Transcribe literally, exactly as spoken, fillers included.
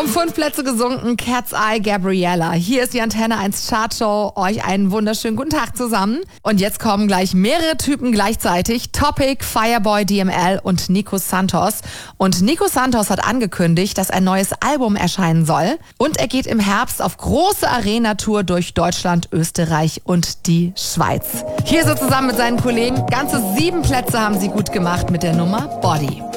Um fünf Plätze gesunken, Cat's Eye, Gabriella. Hier ist die Antenne eins Chartshow. Euch einen wunderschönen guten Tag zusammen. Und jetzt kommen gleich mehrere Typen gleichzeitig. Topic, Fireboy, D M L und Nico Santos. Und Nico Santos hat angekündigt, dass ein neues Album erscheinen soll. Und er geht im Herbst auf große Arena-Tour durch Deutschland, Österreich und die Schweiz. Hier so zusammen mit seinen Kollegen. Ganze sieben Plätze haben sie gut gemacht mit der Nummer Body.